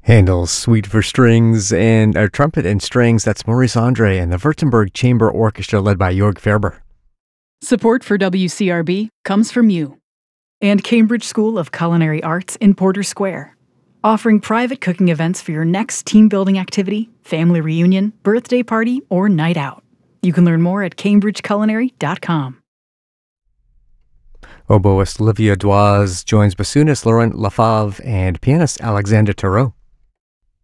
Handel's Suite for Strings and Trumpet and Strings, that's Maurice Andre and the Württemberg Chamber Orchestra led by Jörg Ferber. Support for WCRB comes from you and Cambridge School of Culinary Arts in Porter Square, offering private cooking events for your next team-building activity, family reunion, birthday party, or night out. You can learn more at cambridgeculinary.com. Oboist Olivia Doise joins bassoonist Laurent Lafave and pianist Alexander Tarot.